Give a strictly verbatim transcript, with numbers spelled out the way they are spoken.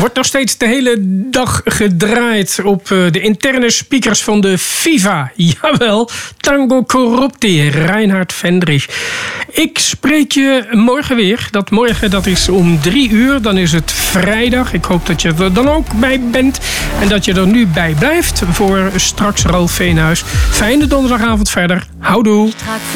Wordt nog steeds de hele dag gedraaid op de interne speakers van de FIFA. Jawel, Tango Corrupti, Reinhard Vendrich. Ik spreek je morgen weer. Dat morgen dat is om drie uur. Dan is het vrijdag. Ik hoop dat je er dan ook bij bent. En dat je er nu bij blijft voor straks Ralf Veenhuis. Fijne donderdagavond verder. Houdoe.